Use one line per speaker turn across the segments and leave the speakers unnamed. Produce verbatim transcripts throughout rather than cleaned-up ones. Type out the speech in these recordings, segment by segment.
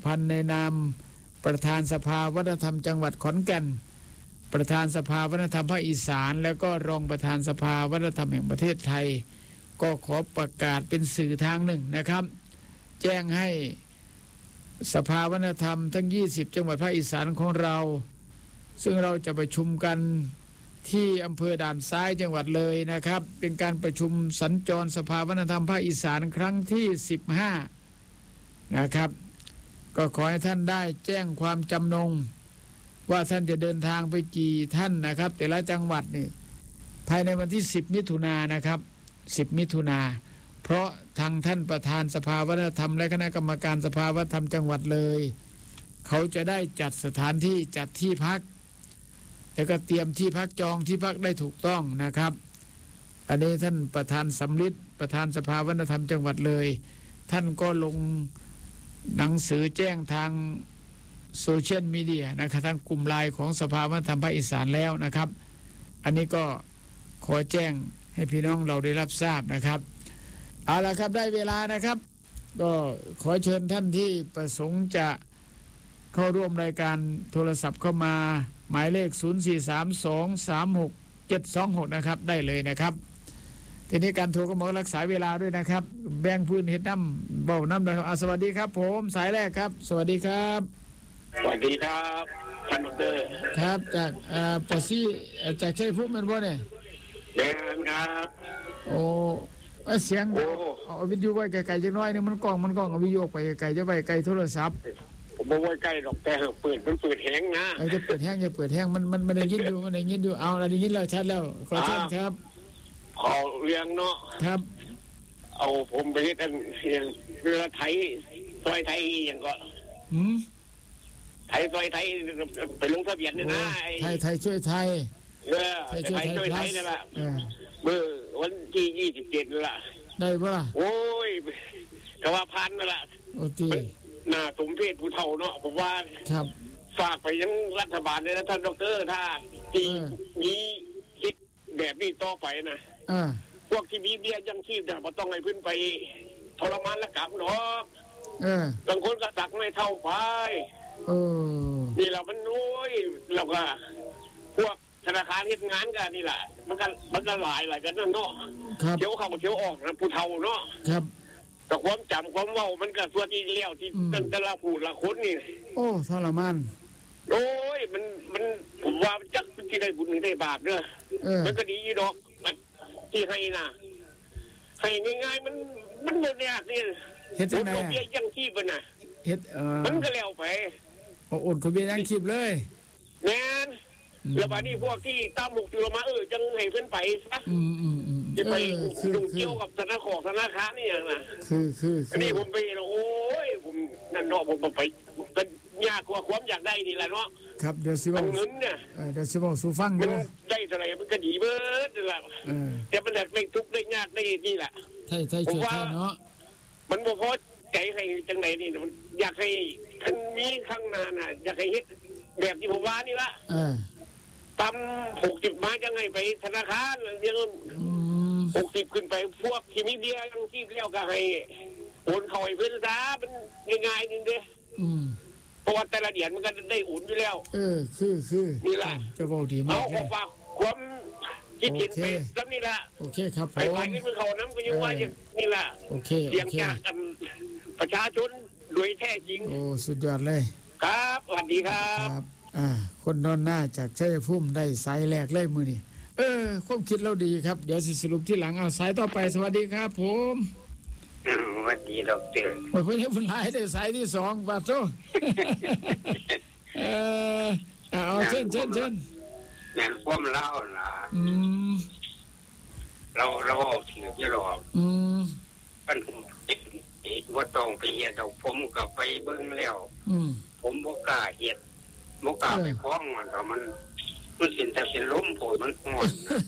พันธ์ในนามประธานสภาวัฒนธรรมจังหวัดขอนแก่นประธานสภาวัฒนธรรมภาคอีสานแล้วก็รองประธานสภาวัฒนธรรมแห่งประเทศไทยก็ขอประกาศเป็นสื่อทางหนึ่งนะครับแจ้งให้สภาวัฒนธรรมทั้งยี่สิบจังหวัดภาคอีสานของเราซึ่งเราจะประชุมกันที่อำเภอด่านซ้ายจังหวัดเลยนะครับเป็นการประชุมสัญจรสภาวัฒนธรรมภาคอีสานครั้งที่สิบห้านะครับก็ขอให้ท่านได้แจ้งความจำนงว่าท่านจะเดินทางไปกี่ท่านนะครับแต่ละจังหวัดนี่ภายในวันที่สิบมิถุนายนนะครับสิบมิถุนายนเพราะทางท่านประธานสภาวัฒนธรรมและคณะกรรมการสภาวัฒนธรรมจังหวัดเลยเขาจะได้จัดสถานที่จัดที่พักแล้วก็เตรียมที่พักจองที่พักได้ถูกต้องนะครับอันนี้ท่านประธานสำริดประธานสภาวัฒนธรรมจังหวัดเลยท่านก็ลงหนังสือแจ้งทางโซเชียลมีเดียนะครับทางกลุ่มไลน์ของสภาวัฒนธรรมภาคอีสานแล้วนะครับอันนี้ก็ขอแจ้งให้พี่น้องเราได้รับทราบนะครับเอาละครับได้เวลานะครับก็ขอเชิญท่านที่ประสงค์จะเข้าร่วมรายการโทรศัพท์เข้ามาหมายเลขศูนย์ สี่ สาม สอง สาม หก เจ็ด สอง หกนะครับได้เลยนะครับทีนี้การโทรก็มารักษาเวลาด้วยนะครับแบ่งพื้นเฮ็ดน้ำเบาน้ำนะครับสวัสดีครับผมสายแรกครับสวัสดีครับ
สวัสดีครับท่านดร.
ครับจากเอ่อปอซี่จากชัยภูมิแม่นบ่เนี่ย
เดินครับ
โอ้เสียงเอาวิทยุไว้ไกลๆจังน้อยนี่มันกล้องมันกล้องเอาวิทยุไปไกลจะไปไกลโทรศัพท์
ผมบ่ไว้ใกล้ดอกแต่เปิดมันเปิดแห้งนะ
ไอ้จะเปิดแห้งจะเปิดแห้งมันมันมันได้ยินอยู่มันได้ยินอยู่เอาอันนี้ยินแล้วชัดแล้วขอเชิญครับ
ขอเรียงเนาะ
ครับ
เอาผมไปเฮ็ดอันเสียงเรือไทยซอยไทยอย่างก็
หืม
ไทยซอยไทยไปลงทะเบียนนี่นะ
ไทยไทยช่วยไทย
เออไทยช่วยไทยนั่นแหละเมื่อวันที่ยี่สิบเจ็ดนั่นแหละ
ได้ป่ะ
โอ้ยกว่าพันนั่นแหละ
โอ้ตี
หน้าสมเพศผู้เฒ่าเนาะผมว่า
ครับ
ฝากไปยังรัฐบาลเลยนะท่านดร.ถ้าที่นี้คิดแบบนี้ต่อไปนะพวกที่มีเบี้ยยังชีพเนี่ยต้องให้พื้นไปทรมานและกลับเนาะบางคนก็ตักไม่เท่าไปนี่เรามันน้อยเราก็พวกธนาคารเฮ็ดงานกันนี่แหละมันก็มันก็หลายหลายกันนั่นเนาะเที่ยวเข้าเที่ยวออกนะผู้เฒ่าเนาะแต่ความจำความเว้ามันก็ส่วนที่เลี้ยวที่ตั้งแต่ละพูดละคนนี่
โอ้ทรมาน
โอ้ยมันมันผมว่าจักที่ได้บุญได้บาปเนอะมันก็ดีดอกที่ให้น่ะให้ง่ายๆมันมันบ่ยากนี่
เฮ็ดจังได๋
เบี้ยยังชีพน่ะ
เฮ็ดเอ่อ
มันก็แล้วไป
โอ้อดเบี้ยยังชีพเลย
แม่นแล้วบัดนี้พวกที่ตามหมุกอยู่มาเออจังให้เพิ่นไปซะ
อืมๆๆ
จะไปดูเกี่ยวกับธนาคารธนาคารนี่อย่างน่ะ
คือคือ
อันนี้ผมไปโอ้ยผมนั่นเนาะผมไปเป็นยากกว่าความอยากได้นี่แหละเนาะ
ครับเดี๋ยวสิว่า
เงินเนี่ย
เดี๋ยวสิว่าสู่ฟัง
มันได้เท่าไหร่มันก็ดีเบิดนั่นแหละแต่มันได้ทุกข์ได้ยากได้นี่แหละ
ใช่ใช่ช่วยได้เนาะ
มันบ่พอใจให้จังไหนนี่มันอยากให้ท่านมีข้างหน้าน่ะอยากให้เฮ็ดแบบที่ผมว่านี่ละ
เออ
ตามหกสิบมาจังไงไปธนาคารเรื่องหกสิบขึ้นไปพวกที่มีเบี้ยยังที่เลี้ยวก็ให้โอนเข้าให้เพิ่นซะมันง่ายๆนึงเด้
อืม
เพราะว่าแต่ละเดือนมันก็ได้อุ่นอยู่แล้ว
เออคือคือ
นี่ล่ะ
จะบอกดีมาก
เอาฝากความคิดเห็นไปแล้วนี่ล่ะ
โอเคครับผม
ไปไปนี่มันเขานำก็ยังว่าอย่างนี่ล่ะ
โอเค
เสียงจากประชาชนโดยแท้จริง
โอ้สุดยอดเลย
ครับสวัสดีครับ
ครับอ่าคนนอนหน้าจากชัยภูมิได้สายแรกเลยมื้อนี้เออความคิดเราดีครับเดี๋ยวสิสรุปที่หลังเอาสายต่อไปสวัสดีครับผม
สวัสดีดอกเตอร์
โอ้ยเพิ่นเพิ่นหายได้สายที่สองบาดโตเออเอาเชิญเชิญเชิญ
แม่นความเล่าล่ะ
อืม
เราเราเอาถือจะหรอก
อืม
มันว่าต้องไปเฮ็ดดอกผมก็ไปเบิ่งแล้ว
อืม
ผมบ่กล้าเฮ็ดบ่กล้าไปคล้องมันก็มันมันสิแต่สิล้มโผล่มันงอน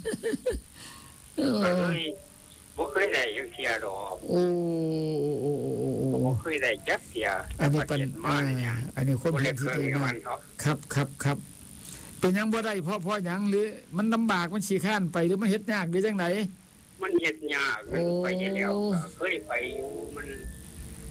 ก็เลยบ่เคยได้จักเที่ยดอก
โอ้
บ่เคยได้จักเที่ย
อันนี้เป็นอันนี้คนเฮ็ดที่ดีมากครับครับครับเป็นหยังบ่ได้เพราะเพราะหยังหรือมันลำบากมันขี้ข้านไปหรือมันเฮ็ดยากหรือจังได๋
มันเฮ็ดยากไปแล้วเคยไปมัน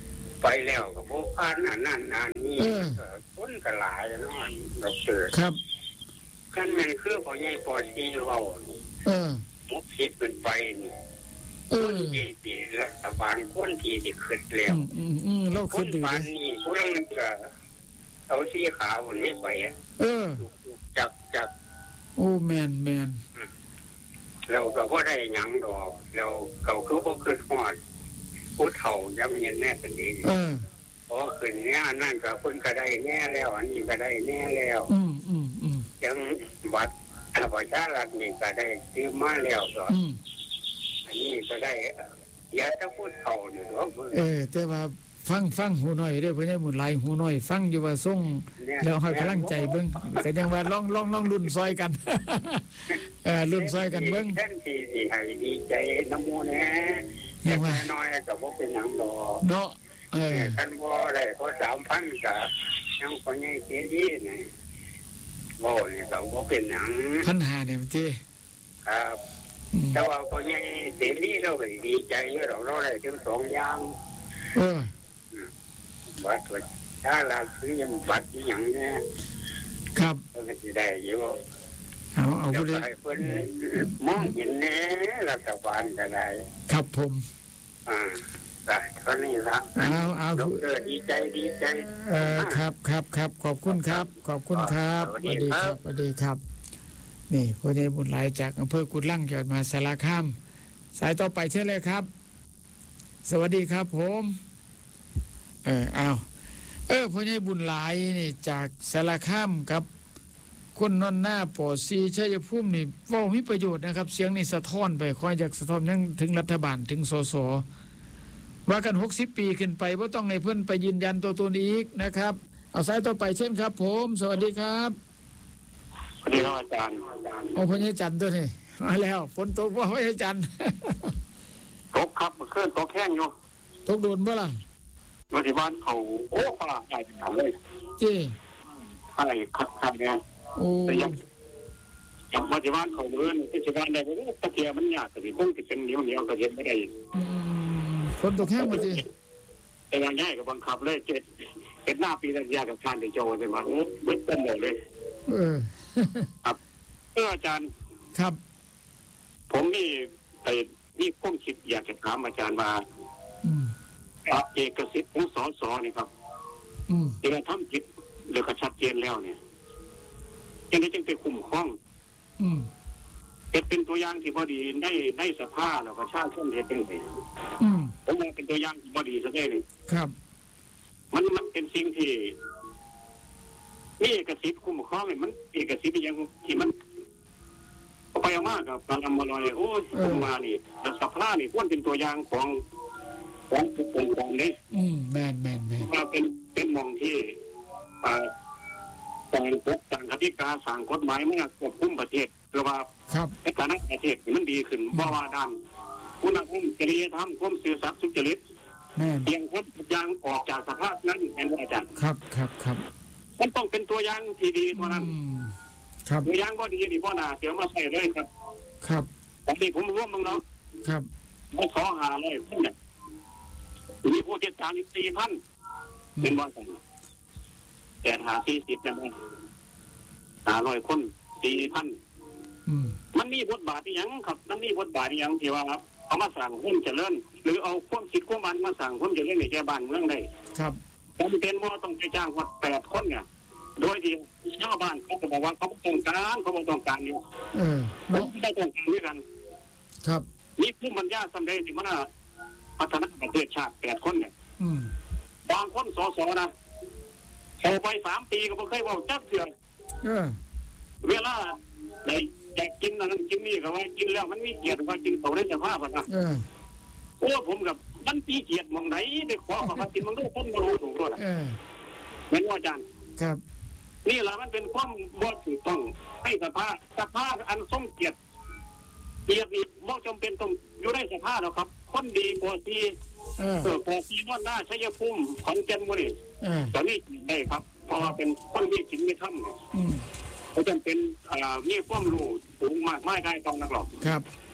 ไปแล้วก็บ่ผ่านอันนั้นอันนี้คนก็หลายเนาะดอกเตอร์
ครับ
คันแม่นคือพ่อใหญ่ปอซีเว้า
เออ
บ่คิดเป็นไปนี่เออที่รัฐบาลคนที่สิขึ้นแล้ว
อืมๆเราขึ้นดี
นะนี่คนก็เอาสีขาวนี่ไป
เออ
จักจัก
โอ้แม่น
ๆเราก็บ่ได้หยังดอกเราเขาคือบ่ขึ้นฮอดผู้เฒ่ายามเย็นแน่เป็นดี
เออ
พอขึ้นเนี่ยนั่นก็เพิ่นก็ได้แน่แล้วอันนี้ก็ได้แน่แล้ว
อืมๆ
ๆจังบัตรประชารัฐนี่ก็ได้ซื้อมาแล้วก็
อืม
อันนี้ก็ได้ยาถ้าพูดเฒ่านี่เนาะ
เออแต่ว่าฟังฟังหูน้อยเด้อเพิ่นให้หมุนหลายหูน้อยฟังอยู่ว่าส่งแล้วให้กำลังใจเบิ่งก็ยังว่าลองๆๆรุ่นซอยกันเออรุ่นซอยกันเบิ่ง
แทนที่สิให้ดีใจนำหมู่แน่อย่างน้อยก็บ่เป็นหยังดอก
เนาะเออ
คันบ่ได้พอ สามพัน ก็ยังพอใหญ่เสียดีนี่บ่นี่ก็บ่เป็นหยัง
ปัญหาเนี่ยมันสิ
ครับแต่ว่าพอใหญ่เสียดีเราก็ดีใจอยู่ดอกเราได้ถึงสองอย่าง
เออ
บัตรถ้าเราซื้อยังบัตรอย่างนี้
ครับ
ก็จะได้อยู่
เอาเอาไปเลย
เพิ่นมองเห็นแน่รัฐบาลก็ได้
ครับผม
อ่าได้ก็นี่ละ
เอาเอา
ดีใจดีใจ
เออครับครับครับขอบคุณครับขอบคุณครับสวัสดีครับสวัสดีครับนี่พ่อใหญ่บุญหลายจากอำเภอกุดลั่งจังหวัดมหาสารคามสายต่อไปเชิญเลยครับสวัสดีครับผมเออเอาเออพ่อใหญ่บุญหลายนี่จากสารคามครับคนนอนหน้าปอซีชัยภูมินี่เว้ามีประโยชน์นะครับเสียงนี่สะท้อนไปคอยจากสะท้อนยังถึงรัฐบาลถึงสสว่ากันหกสิบปีขึ้นไปบ่ต้องให้เพิ่นไปยืนยันตัวตนอีกนะครับเอาสายต่อไปเช่นครับผมสวัสดีครับ
สวัสดีครับอาจารย์
โอ้พ่อใหญ่จันทร์ตัวนี้มาแล้วฝนตกบ่พ่อใหญ่จันทร์
ตกครับเคลื่อนตกแห้งอยู่
ตกโดนบ่ล่ะ
มาที่บ้านเขาโอ้ฝรั่งใหญ่ถามเลย
จี
อะไรคัดคัดเนี่ย
โอ้
ยังยังมาที่บ้านเขาเรื่อนที่บ้านได้ก็ตะเกียบมันยากแต่ที่คงจะเป็นเหนียวเหนียวก็เห็นไม่ได้
ฝนตกแห้งมาจี
แต่ยังง่ายกับบังคับเลยเจ็ดเจ็ดหน้าปีละยากับทานในโจเลยมาโอ้เบิ้ลเต็มหมดเลย
เออ
ครับเอออาจารย์
ครับ
ผมนี่ไอ้นี่พ้องคิดอยากจะถามอาจารย์ว่าเอกสิทธิ์ของสสนี่ครับเอกทำจิตเดี๋ยวก็ชัดเจนแล้วเนี่ยยังได้จึงไปคุ้มครองเป็นตัวอย่างที่พอดีได้ได้สภาพแล้วก็ชาติชนเห็นเป็นไปผมมองเป็นตัวอย่างที่พอดีซะได้เลย
ครับ
มันมันเป็นสิ่งที่นี่เอกสิทธิ์คุ้มครองเนี่ยมันเอกสิทธิ์ยังที่มันไปมากกับการทำมาลอยโอ้ยผมมานี่สภาพนี่ควรเป็นตัวอย่างของของทุกองค์กรนี้
อืมแม่นแม่นแม่น
มาเป็นเป็นมองที่อ่าต่างกฎต่างกติกาสั่งกฎหมายเมื่อควบคุมประเทศหรือว่าในฐานะประเทศมันดีขึ้นเพราะว่าด้านคุณธรรมจริยธรรมความซื่อสัตย์สุจริตเพียงคนอย่างออกจากสภาพนั้นเป็นอาจารย์
ครับครับครับ
มันต้องเป็นตัวอย่างที่ดีเท่านั้น
ครับ
ตัวอย่างก็ดีดีพ่อหน้าเสียมาใส่เลยครับ
ครับ
ตอนนี้ผมร่วมมึงเนาะ
ครับ
ไม่ขอหาเลยพวกเนี่ยมีผู้ติดตามอีกสี่พันเป็นว่ากันแต่หาสี่สิบนะหาร้อยคนสี่พันมันมีบทบาทอย่างครับมันมีบทบาทอย่างที่ว่าครับเอามาสั่งคนเจริญหรือเอาความคิดความมันมาสั่งคนเจริญในแก่บ้านเมืองได้
ครับ
จำเป็นว่าต้องไปจ้างวัดแปดคนเนี่ยโดยที่ชาวบ้านเขาบอกว่าเขาต้องการเขาต้องการอยู่
เออ
ไม่ได้ต้องการด้วยกัน
ครับ
นี่คือมันยากสำเร็จที่มันพัฒนาประเทศชาติแปดคนเนี่ยบางคนสอสอนะเขาไปสามปีก็ไม่เคยว่าจับเสือเวลาได้แจกกินนั่นกินนี่ก็ว่ากินแล้วมันมีเกียรติว่ากินเขาได้สภาพนะโอ้ผมกับมันปีเกียรติมองไหนได้ขอเขากินมันก็ต้นมารู้ถูกด้วยเหมือนว่าอาจารย์
ครับ
นี่แหละมันเป็นความบ่ถูกต้องให้สภาสภาอันทรงเกียรติเกียรตินี่บ่จำเป็นต้องอยู่ในสภาหรอกครับคนดีกว่าที่เออพอที่นอนหน้าชัยภูมิขอนแก่นมื้อนี้ตอนนี้ได้ครับเพราะว่าเป็นคนมีศีลมีธรรมเขาจำเป็นมีความรู้สูงมากไม่ได้ต้องนักหรอก
ครับ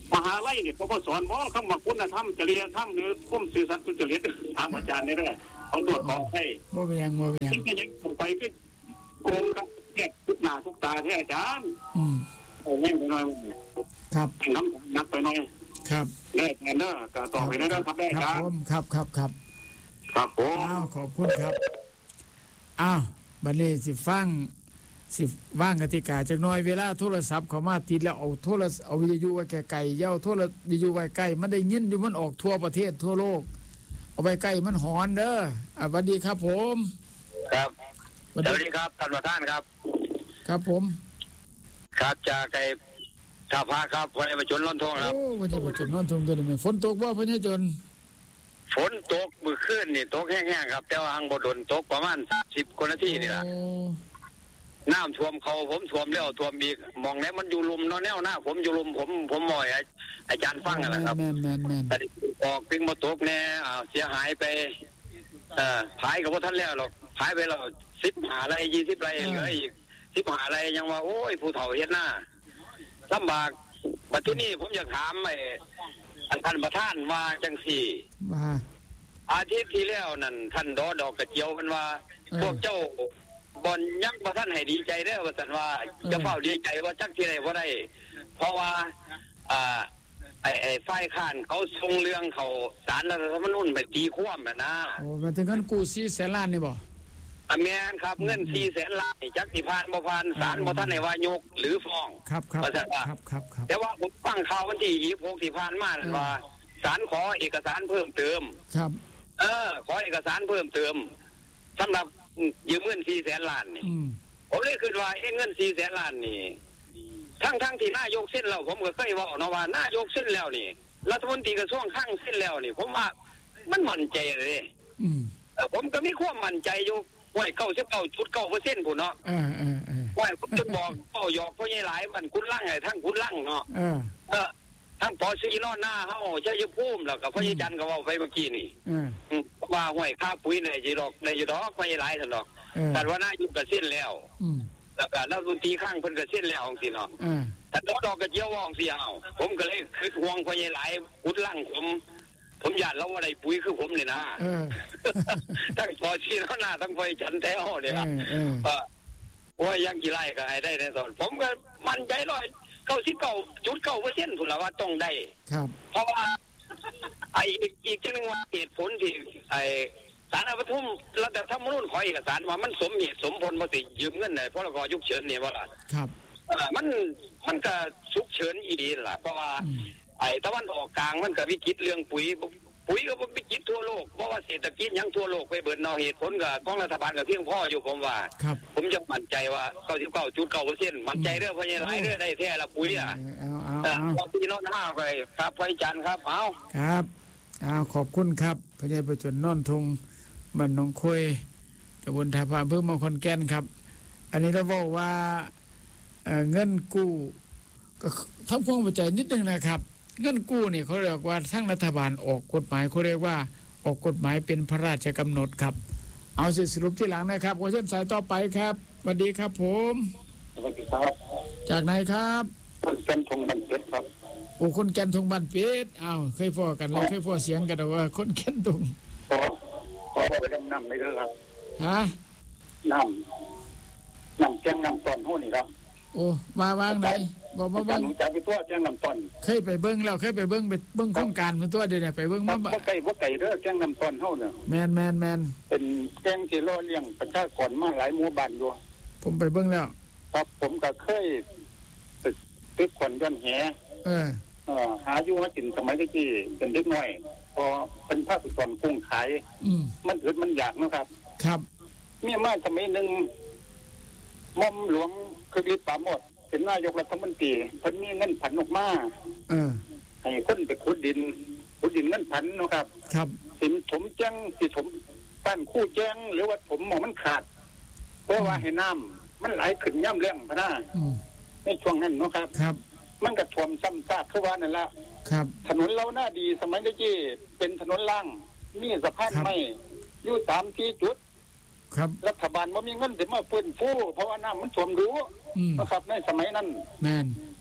มหาลัยเนี่ยเขาก็สอนว่าคำว่าคุณธรรมจริยธรรมหรือคุ้มสื่อสัตย์สุจริตถามอาจารย์ได้เลยเขาตรวจสอบให้
โมเบียงโมเบียง
ที่ยังผมไปก็โกงกับแยกทุกหน้าทุกตาที่อาจารย์อืมโอ้ยไปหน่อย
ครับ
น้ำนักไปหน่อย
ครับ
แน่แน่เนอะก็ต่อไปนะครับได้ครับ
ผมครับครับครับ
ครับผม
อ้าวขอบคุณครับอ้าวบัดนี้สิฟังสิว่างกติกาจากน้อยเวลาโทรศัพท์เขามาติดแล้วเอาโทรเอาวิทยุไว้ไกลๆเย้าโทรวิทยุไว้ใกล้มันได้ยินอยู่มันออกทั่วประเทศทั่วโลกเอาไปใกล้มันหอนเด้ออ่ะสวัสดีครับผม
ครับสวัสดีครับท่านประธานครับ
ครับผม
ครับจากไอ้ชาวพาครับวันนี้มาจนล้นทงครับ
โอ้วันนี้มาจนล้นทงตัวนี้ฝนตกบ่พะเนี่ยจน
ฝนตกมื้อคืนนี่ตกแห้งๆครับแต่ว่าหังบ่โดนตกประมาณสิบกว่านาทีนี่ล่ะน้ำท่วมเขาผมท่วมแล้วท่วมอีกมองแล้วมันอยู่ลุมเนาะแนวหน้าผมอยู่ลุมผมผมมอยอาจารย์ฟังกันนะครับ
แม่นๆๆ
แต่ออกปิงบ่ตกแน่อ่าเสียหายไปเอ่อขายก็บ่ทันแล้วหรอกขายไปแล้วสิบห้าไร่ยี่สิบไร่เหลืออีกสิบห้าไร่ยังว่าโอ้ยผู้เฒ่าเฮ็ดหน้าลำบากบัดทีนี้ผมอยากถามไอ้ท่านประธานว่าจังซี่
ว่า
อาทิตย์ที่แล้วนั่นท่านดอดอกกระเจียวมันว่าพวกเจ้าบ่อนยักษ์บ่ท่านให้ดีใจเด้อว่าซั่นว่าจะเฝ้าดีใจว่าจักที่ใดบ่ได้เพราะว่าอ่าไอ้ไอ้ฝ่ายค้านเขาส่งเรื่องเขาศาลรัฐธรรมนูญไปตีความน่ะนะ
โอ้มันถึงเงินกู้สี่แสนล้านนี่บ่
อ่ะแม่นครับเงินสี่แสนล้านจักสิผ่านบ่ผ่านศาลบ่ทันให้ว่ายกหรือฟ้อง
ครับครับครับครับครับ
แต่ว่าผมฟังข่าววันที่ยี่สิบหกที่ผ่านมานั่นว่าศาลขอเอกสารเพิ่มเติม
ครับ
เออขอเอกสารเพิ่มเติมสำหรับยืมเงินสี่แสนล้านนี่ผมเลยคิดว่าเอ้เงินสี่แสนล้านนี่ทั้งทั้งที่นายกเส้นแล้วผมก็เคยบอกนะว่านายกเส้นแล้วนี่รัฐมนตรีกระทรวงคลังเส้นแล้วนี่ผมว่ามันมั่นใจเลยผมก็มีความมั่นใจอยู่ว่าเก้าสิบเก้าจุดเก้าเปอร์เซ็นต์ผมเนาะว่าผมจะบอกเป้าหยอกเพราะยังหลายมันคุ้นล่างไงทั้งคุ้นล่างเนาะเออทั้งปอซีนอนหน้าเขาใช้ยพุ่มแล้วกับพญจันทร์ก็ว่าไปเมื่อกี้นี่ว่าห่วยค่าปุ๋ยในจีดอกในจีดอกพญหลายสันดอกแต่ว่าหน้าอยู่กับเส้นแล้วแล้วก็แล้วดนตรีข้างเพิ่นกับเส้นแล้วของสิเนาะแต่ดอกดอกกระเจียวว่องเสียเอาผมก็เลยคือห่วงพญหลายคุ้นล่างผมผมอยากเล่าว่าได้ปุ๋ยคือผมเลยนะทั้งปอซีนอนหน้าทั้งพญจันทร์แท้ห่อเนี่ยครับว่ายังกี่ไร่ก็ให้ได้ในตอนผมก็มั่นใจร้อยเก้าสิบเก้าจุดเก้าเปอร์เซ็นต์ถูกแล้วว่าต้องได้เพราะว่าไอ้อีกเรื่องว่าเหตุผลที่ไอ้ศาลปทุมรัฐธรรมนูญขอเอกสารว่ามันสมเหตุสมผลมาติยืมเงินเนี่ยเพราะเราก็ยุคเฉินเนี่ยว่า
ครับ
มันมันก็ฉุกเฉินอีดีล่ะเพราะว่าไอ้ตะวันออกกลางมันก็วิกฤตเรื่องปุ๋ยปุ๋ยก็วิกฤตทั่วโลกเพราะว่าเศรษฐกิจยังทั่วโลกไปเบิดเนาะเหตุผลกับของรัฐบาลกับเพียงพ่ออยู่ผมว่าผมจะมั่นใจว่าเก้าสิบเก้าจุดเก้าเปอร์เซ็นต์มั่นใจเรื่องพญาไลเรื่องได้แท้ละปุ๋ยอ่ะ
เอา
เอาพี่น้องห้าไปครับพญจันทร์ครับเอา
ครับเอาขอบคุณครับพญาประจนนอนทงบ้านหนองคุยตำบลท่าพระอำเภอเมืองขอนแก่นครับอันนี้เราบอกว่าเงินกู้ก็ทำความเข้าใจนิดนึงนะครับเงินกู้นี่เขาเรียกว่าทั้งรัฐบาลออกกฎหมายเขาเรียกว่าออกกฎหมายเป็นพระราชกำหนดครับเอาสิสรุปที่หลังนะครับขอเชิญสายต่อไปครับสวัสดีครับผม
สวัสดีครับ
จากไหนครับ
คนแก่นทงบันเป็ดครับ
โอ้คนแก่นทงบันเป็ดอ้าวเคยพ้อกันเราเคยพ้อเสียงกันว่าคนแก่นทง
ขอขอไปน้ำไม่เด้อครับ
ฮะ
น้ำน้ำแจ้งน้ำตอนหู้นี่ครับ
โอ้มาวางไหนบอกมาเบิ้ง
จากตัวแจ้งน้ำตอน
เคยไปเบิ้งแล้วเคยไปเบิ้งไปเบิ้งโครงการมันตัวเดียวเนี่ยไปเบิ้งมา
บ่ไก่บ่ไก่เด้อแจ้งน้ำตอนเฮาเนี่ย
แมนแมนแมน
เป็นแจ้งที่ล่อเลี้ยงประชากรมาหลายหมู่บ้านอยู่
ผมไปเบิ้งแล้ว
ครับผมก็เคยตึกตึกขวัญย้อนแห
เออ
เอ่อหาอยู่หากินสมัยที่เป็นเด็กน้อยพอเป็นภาคส่วนกุ้งขายมันอึดมันอยากนะครับ
ครับ
มีมาสมัยนึงม่อมหลวงคือฤทธิ์ปราโมทย์เป็นนายกรัฐมนตรีเพิ่นมีเงินผันออกมา
เออ
ให้คนไปขุดดินขุดดินเงินผันนะครับ
ครับ
สินถมแจ้งสิถมบ้านคู่แจ้งหรือว่าถมหมองมันขาดเพราะว่าให้น้ำมันไหลขึ้นย่ำเลี้ยงพะนะในช่วงนั้นนะครับ
ครับ
มันก็ท่วมซ้ำซากคือว่านั่นละ
ครับ
ถนนเราหน้าดีสมัยนี้เป็นถนนล่างมีสะพานไม้อยู่สามที่จุด
ครับ
รัฐบาลบ่มีเงินสิมาฟื้นฟูเพราะว่าน้ำมันท่วมรู้นะครับในสมัยนั้น
แม่น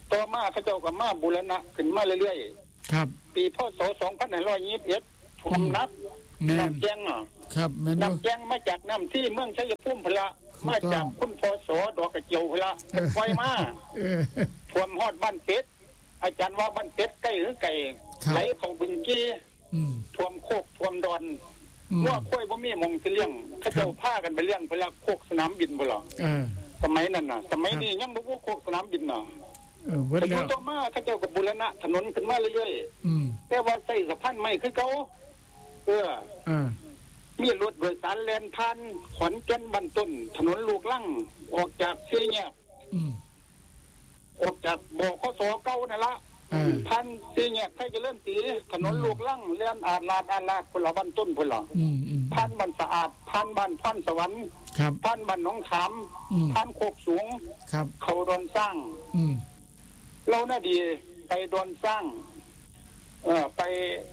ต่อมาเขาเจ้าก็มาบูรณะขึ้นมาเรื่อยๆครับปีพศสองพันห้าร้อยยี่สิบเอ็ดท่วมนักน้ำแจ้งเนาะครับน้ำแจ้งมาจากน้ำที่เมืองชัยภูมิพละมาจากคุณพศดอกกระเจียวพละเป็นไฟมาท่วมฮอดบ้านเป็ดอาจารย์ว่าบ้านเป็ดใกล้หรือไกลไหลของบึงกี้ท่วมโคกท่วมดอนว่าค่อยบ่มีมองสิเลี้ยงเขาเจ้าพากันไปเลี้ยงไปละโคกสนามบินบ่ล่ะสมัยนั้นน่ะสมัยนี้ยังบ่ว่าโคกสนามบินน่ะเออเว้ยแล้วต่อมาเขาเจ้าก็บูรณะถนนขึ้นมาเรื่อยๆแต่ว่าใส่สะพานไม้คือเก่าเออเออมีรถโดยสารแล่นผ่านขอนแก่นบ้านต้นถนนลูกลังออกจากเสียแยกออกจากบ่อข้อสอเก่านั่นละพันเสียแยกใครจะเริ่มตีถนนลูกลังเลื่อนอาดลาดอาดลาดคนละบ้านต้นคนละพันบ้านสะอาดพันบ้านพันสวรรค์พันบ้านหนองขามพันโคกสูงเขาโดนสร้างเราน่าดีไปโดนสร้างเออไป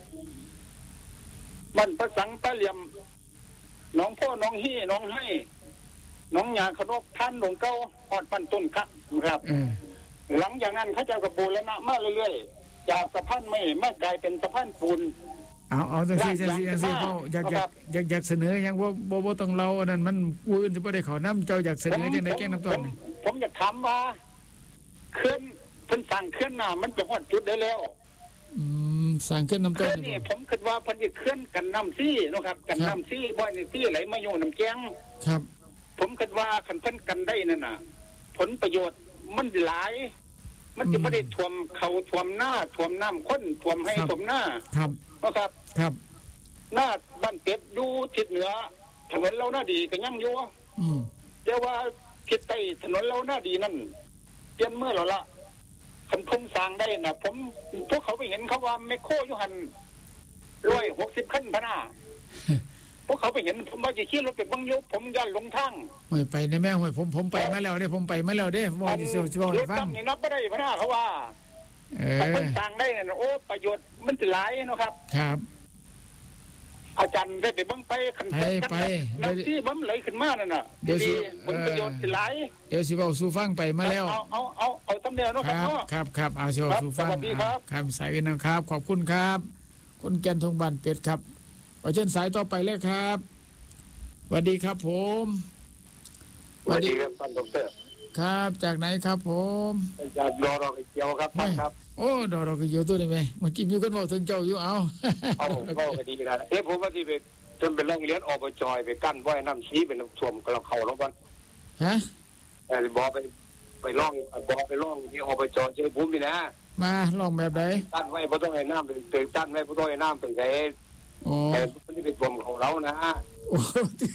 บ้านประสังตะเหลี่ยมหนองพ่อหนองฮี่หนองให้หนองหยาขนกท่านหลวงเก้าหอดปันต้นครับครับหลังจากนั้นเขาจะกระบูรณะมาเรื่อยๆจากสะพานไม้มากลายเป็นสะพานปูนเอาเอาจังซี่จังซี่จังซี่เขาอยากอยากอยากอยากเสนอยังว่าบ่บ่ต้องเราอันนั้นมันผู้อื่นสิบ่ได้ขอนำเจ้าอยากเสนอจังได๋แก่น้ำต้นผมอยากถามว่าเคลื่อนเพิ่นสั่งเคลื่อนน่ะมันจะฮอดจุดได้แล้วอืมสั่งเคลื่อนน้ำต้นนี่ผมคิดว่าเพิ่นสิเคลื่อนกันน้ำซี่เนาะครับกันน้ำซี่บ่นี่ซี่ไหลมาอยู่น้ำแกงครับผมคิดว่าคันเพิ่นกันได้นั่นน่ะผลประโยชน์มันหลายมันจะไม่ได้ท่วมเขาท่วมหน้าท่วมน้ำข้นท่วมให้ท่วมหน้าครับนะครับครับหน้าบ้านเป็ดอยู่ทิศเหนือถนนเราหน้าดีก็ยังอยู่แต่ว่าทิศใต้ถนนเราหน้าดีนั่นเปลี่ยนเมื่อแล้วล่ะคันพุ่งสร้างได้น่ะผมพวกเขาไปเห็นเขาว่าแมคโครอยู่หันร้อยหกสิบขั้นพนาพวกเขาไปเห็นผมว่าจะขี่รถไปบังยุผมย่านลงทางไม่ไปในแม่ห้วยผมผมไปมาแล้วเนี่ยผมไปมาแล้วเด้ว่าจะเสียวจะบอกให้ฟังนี่นับไม่ได้พนาเขาว่าถ้าคนสร้างได้เนี่ยโอ้ประโยชน์มันจะหลายนะครับครับอาจารย์ได้ไปบังไปขันไปไปน้ำที่บังไหลขึ้นมานั่นน่ะเดี๋ยวสิผลประโยชน์จะหลายเดี๋ยวสิเอาสู่ฟังไปมาแล้วเอาเอาเอาเอาตำแหน่งนะครับครับครับเอาสู่สู่ฟังครับสายวินนะครับขอบคุณครับคุณแกนทงบันเป็ดครับขอเชิญสายต่อไปเลยครับสวัสดีครับผม
สวัสดีครับท่านดร.
ครับจากไหนครับผม
จากดอรอกเกียวครับครับ
โอ้ดอรอกเกียวตัวนี้ไหมเมื่อกี้มีคนบอกถึงเจ้าอยู่เอา
เอาก็ดีนะเอ๊ะผมว่าที่ไปจนเป็นโรงเรียนอบจไปกั้นไว้น้ำชี้เป็นน้ำท่วมกระเขาแล้วกัน
ฮะ
แต่บอกไปไปล่องบอกไปล่องที่อบจเจ้าภูมินะ
มาล่องแบบไหน
กั้นไว้เพราะต้องให้น้ำเป็นเตยกั้นไว้เพราะต้องให้น้ำเป็นไง
โอ้
แต่นี่เป็นท่วมของเรานะ
โอ้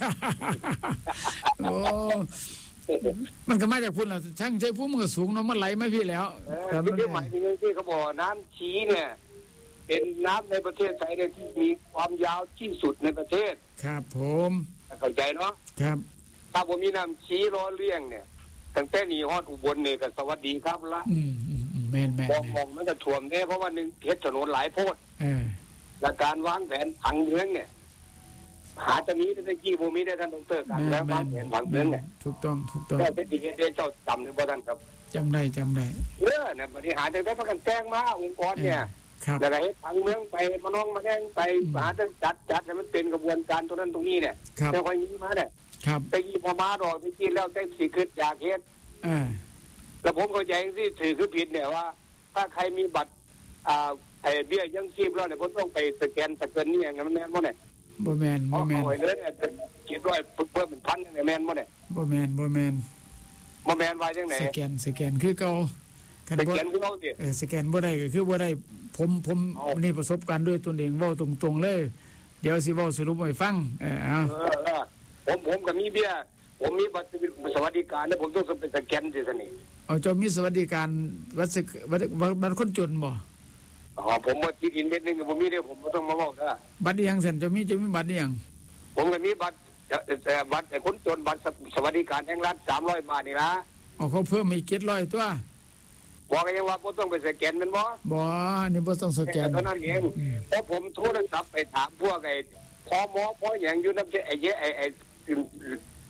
โอ้มันก็มาจากพุ่นแหละช่างใช้พุ่มมันก็สูงเนาะมันไหลไม่พี่แล้ว
แต่ที่หมายถึงที่เขาบอกน้ำชี้เนี่ยเป็นน้ำในประเทศไทยที่มีความยาวที่สุดในประเทศ
ครับผม
เข้าใจเนาะ
ครับ
ถ้าผมมีน้ำชี้ล้อเลี้ยงเนี่ยตั้งแต่นี้ฮอดอุบลเนี่ยก็สวัสดีครับละ
อืมแม่นแม่น
มองมันจะท่วมเนี่ยเพราะว่าหนึ่งเฮ็ดถนนหลายโพดและการวางแผนผังเมืองเนี่ยหาจะมีได้กี่โมมีได้ท่านดร.การแล้ววางแผนผังเมืองเนี่ย
ถูกต้องถูกต้อง
แต่เป็นสิ่งที่เจ้าจำหรือบ่ท่านครับ
จำได้จำได้
เออเนี่ยบริหารจะได้ประกันแจ้งมาองค์กรเนี่ยอะไรผังเมืองไปมาน้องมาแจ้งไปหาจะจัดจัดให้มันเป็นกระบวนการตรงนั้นตรงนี้เนี่ยแต่ค่อยนี้มาเนี่ยไปยี่พอมาดอกไปกินแล้วได้สีขึ้นอยากเฮ็ดแล้วผมเข้าใจที่ถือคือผิดเนี่ยว่าถ้าใครมีบัตรอ่าไอ้เบี้ยยังชีพแล้วเนี่ยผมต้องไปสแกนสแกนนี่อย่างนั้นแม่นบ่เนี่ย
บ่แม่นบ่แม่น
เอาไว้เลยเนี่ยคิดว่าเพิ่มเป็นพันเนี่ยแม่นบ่เนี่ย
บ่แม่นบ่แม่น
บ่แม่นว่าจังได๋
สแกนสแกนคือเก่า
สแกนคือเก่าสิ
เออสแกนบ่ได้ก็คือบ่ได้ผมผมนี่ประสบการณ์ด้วยตนเองเว้าตรงๆเลยเดี๋ยวสิเว้าสรุปให้ฟังเออเอา
ผมผมก็มีเบี้ยผมมีบัตรสวัสดิการแล้วผมต้องไปสแกนสิซั่นนี่
เอาเจ้ามีสวัสดิการวัดบัตรคนจนบ่
อ๋อผมว่าที่ดินเม็ดนึงผมมีเด้ผมบ่ต้องมาบอกนะ
บัตรอีหยังซั่นจะมีจะมีบัตรอีหยัง
ผมก็มีบัตรแต่บัตรแต่คนจนบัตรสวัสดิการแห่งรัฐสามร้อยบาทนี่นะ
อ๋อเขาเพิ่มอีกเจ็ดร้อยตัว
บอกกันยังว่าบ่ต้องไปสแกนแม่นบ่
บ่นี่บ่ต้องสแกน
เท่านั้นเองเพราะผมโทรศัพท์ไปถามพวกไอ้พมพหยังอยู่นำไอ้ไอ้ไอ้ข้าราช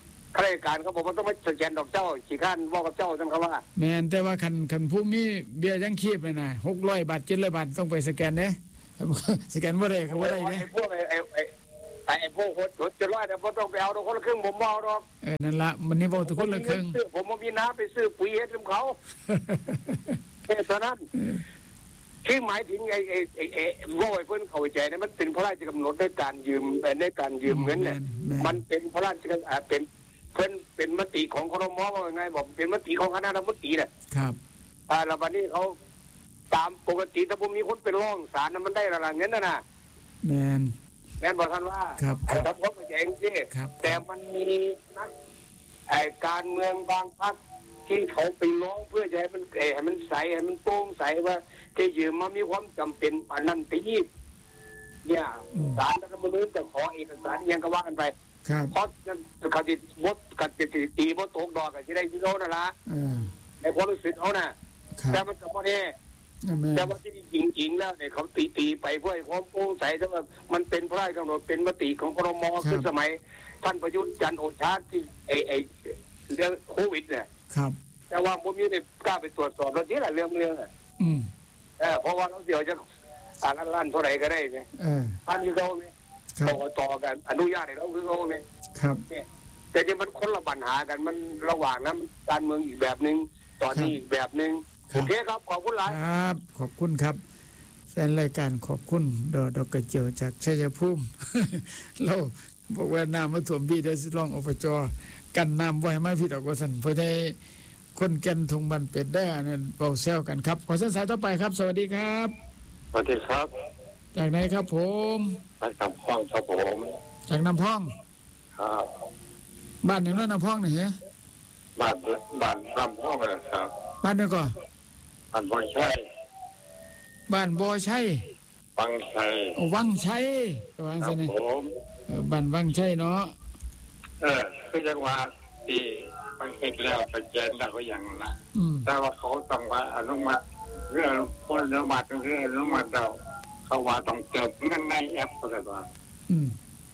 ราชการเขาบอกว่าต้องมาสแกนดอกเจ้าขี้ข้านบอกกับเจ้าจังเขาว่า
แม่นแต่ว่าคันคันผู้มีเบี้ยยังชีพน่ะหกร้อยบาทเจ็ดร้อยบาทต้องไปสแกนเด้สแกนบ่ได้เขาบ่ได้เด้
ไอ้พวกไอ้ไอ้ไอ้พวกคนเจ็ดร้อยแต่บ่ต้องไปเอาดอกคนละครึ่งผมบ่เอาดอก
เออนั่นล่ะมันนี่บ่ทุกคนละครึ่ง
ผมบ่มีน้ำไปซื้อปุ๋ยเฮ็ดนำเขาแค่เท่านั้นที่หมายถึงไอ้ไอ้ไอ้ไอ้โง่ไอ้เพิ่นเข้าใจนะมันเป็นพระราชกำหนดในการยืมในการยืมเงินเนี่ยมันเป็นพระราชกำหนดเป็นเพิ่นเป็นมติของครม.ว่าไงบอกเป็นมติของคณะรัฐมนตรีน่ะ
ครับ
อ่าแล้ววันนี้เขาตามปกติถ้าบ่มีคนไปร้องศาลนั้นมันได้ละเงินน่ะนะ
แม่น
แม่นบอกท่านว่า
ครับ
ครับผมเข้าใจจริงๆแต่มันมีนักไอ้การเมืองบางพรรคที่เขาไปร้องเพื่อจะให้มันให้มันใสให้มันโปร่งใสว่าจะยืมมามีความจำเป็นอันนั้นตีเนี่ยศาลรัฐธรรมนูญจะขอเอกสารยังก็ว่ากันไปเพราะเขาติดบดกัดติดตีบดตกดอกกันที่ได้ที่โน่นนั่นละในความรู้สึกเขาน่ะแต่มันก็พอแน่แต่ว่าที่จริงๆแล้วเนี่ยเขาตีตีไปเพื่อให้ความโปร่งใสแต่ว่ามันเป็นพระราชกำหนดเป็นมติของครม.ขึ้นสมัยท่านประยุทธ์จันทร์โอชาที่ไอไอเรื่องโควิดเนี่ยแต่ว่าผมยังไม่กล้าไปตรวจสอบแล้วนี่แหละเรื่องเรื่องอ่ะเออเพราะว่าเราเดี๋ยวจะอ่านล้านเท่าไหร่ก็ได้ไงท่านคือเขาไหมต่อต่อกันอนุญาตให้เราคือเขาไหม
ครับ
แต่ที่มันคนละปัญหากันมันระหว่างนั้นการเมืองอีกแบบนึงตอนนี้อีกแบบนึงโอเคครับขอบคุณหลาย
ครับขอบคุณครับแฟนรายการขอบคุณดอกดอกกระเจียวจากชัยภูมิเราบอกว่าน้ำมาถ่วมพี่ได้สิลองอบจกันน้ำไว้ไม่ผิดออกว่าสันเพื่อให้คนแก่นทงบันเป็ดได้นั่นเป่าแซวกันครับขอเส้นสายต่อไปครับสวัสดีครับ
สวัสดีครับ
จากไหนครับผม
จากน้ำพองครับผม
จากน้ำพอง
ครับ
บ้านอย่างนั้นน้ำพองไหนฮะ
บ้านบ้านน้ำพองนะครับ
บ้านไหนก่อน
บ้านบ่อชัย
บ้านบ่อชัย
วังชัย
วังชัยวังชัยนี่บ้านวังชัยเนาะ
เออคือจังหวัดที่มันเสร็จแล้วไปแจ้งแล้วก็ยังนะแต่ว่าเขาต้องว่าอนุมัติเรื่องคนอนุมัติเรื่องอนุมัติเราเขาว่าต้องเติมเงินในแอปอะไรบ้าง
อืม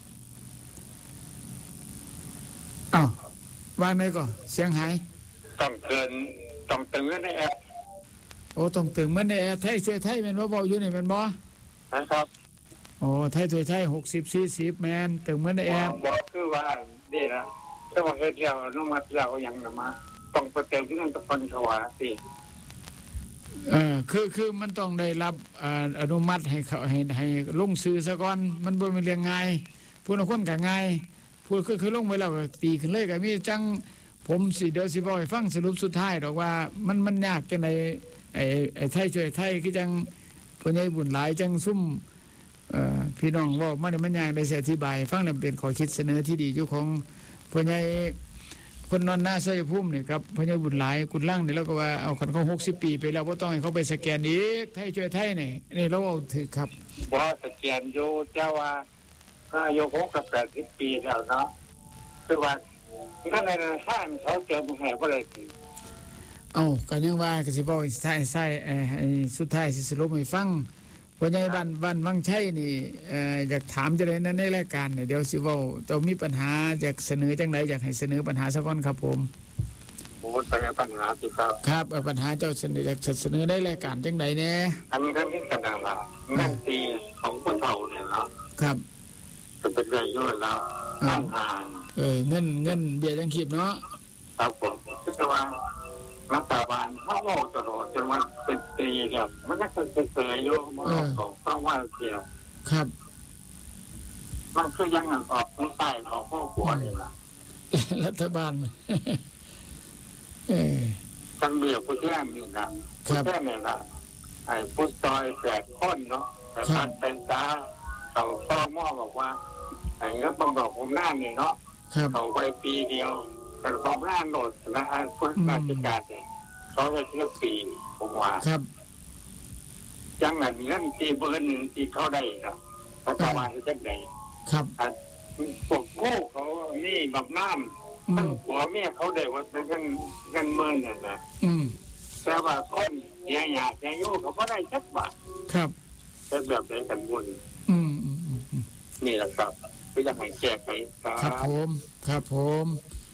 อ้าวว่าไงก่อนเสียงหาย
ต้องเกินต้องเติมเงินในแอป
โอ้ต้องเติมเงินในแอปไทยช่วยไทยเป็นบ่บ่อยู่นี่เป็นบ่
นะครับ
โอ้ไทยช่วยไทยหกสิบสี่สิบแมนเติมเงินในแอป
บอกคือว่าดีนะถ้าว่าเฮ็ดแล้วอนุมัติแล้วยังนำมาต้องไปเติมเงินกับคนเขาว่าสิ
เออคือคือมันต้องได้รับอนุมัติให้เขาให้ให้ลงซื้อซะก่อนมันบ่เป็นเรื่องง่ายผู้ละคนก็ง่ายผู้คือคือลงไว้แล้วก็ตีขึ้นเลยก็มีจังผมสิเดี๋ยวสิบอกให้ฟังสรุปสุดท้ายดอกว่ามันมันยากจังได๋ไอ้ไอ้ไทยช่วยไทยคือจังผู้ใหญ่บุญหลายจังซุ่มเอ่อพี่น้องเว้ามาได้มันยากได้อธิบายฟังแล้วเป็นข้อคิดเสนอที่ดีอยู่ของผู้ใหญ่คนนอนหน้าชัยภูมินี่ครับพญาบุญหลายกุฎล่างนี่แล้วก็ว่าเอาคันเขาหกสิบปีไปแล้วบ่ต้องให้เขาไปสแกนอีกไทยช่วยไทยนี่นี่เราเอาถือครับ
บ่สแกนอยู่เจ้าว่าอายุหกสิบแปดสิบปีแล้วเนาะคือว่าถ้าในท่านเขาเจอบ่ให้บ่ได้
เอ้าก็ยังว่าก็สิบอกใส่ๆเอ่อสุดท้ายสิสรุปให้ฟังพ่อใหญ่บ้านบ้านวังชัยนี่เอ่ออยากถามจังได๋ในรายการนี่เดี๋ยวสิเว้าต้องมีปัญหาอยากเสนอจังได๋อยากให้เสนอปัญหาซะก่อนครับผม
โอ้แต่ปัญหาสิครับ
ครับปัญหาเจ้าเสนออยากเสนอได้รายการจังได๋แน่
อันนี้ก็มีกระดาษว่าเงินปีของคนเฒ่าเนี่ยเนาะ
ครับ
จะเป็นเรื่องย่อยแล้วทาง
เออเงินเงินเบี้ยยังชีพเนาะ
ครับผมคือว่ารัฐบาลเขาโง่ตลอดจนว่าเป็นปีแล้วมันก็เป็นเสยอยู่มันของต้องว่าเสีย
ครับ
มันคือยังออกไม่ใต้ออกข้อหัวนี่ล่ะ
รัฐบาลเออ
ทั้งเบี้ยผู้แทนนี่นะผู้แทนนี่ล่ะไอ้ผู้ซอยแปดคนเนาะแต่มันเป็นตาเขาต้อมอบอกว่าไอ้เงี้ยต้องบอกผมหน้านี่เนาะเขาไปปีเดียวแต่ความร่างโหลดนะฮะผู้ราชการเนี่ยเขาไปเที่ยวปีผมว่า
ครับ
จังหวัดเงินตีเบอร์หนึ่งตีเขาได้ครับรัฐบาลจะได้
ครับ
พวกโก้เขานี่แบบน้ำตั้งหัวเมียเขาได้ว่าเป็นเงินเงินเมื่อเนี่ยนะแต่ว่าคนเสียหยาเสียยุ่เขาก็ได้สักบาท
ครับ
เป็นแบบไหนกันบุญ
อืม
นี่แหละครับก็อยากให้แก้ไป
ครับผมครับผม